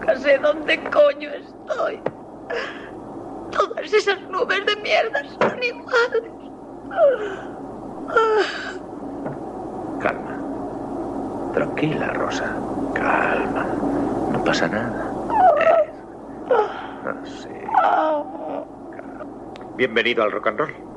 nunca sé dónde coño estoy. Todas esas nubes de mierda son iguales. Calma. Tranquila, Rosa. Calma. No pasa nada. Sí. Bienvenido al rock and roll.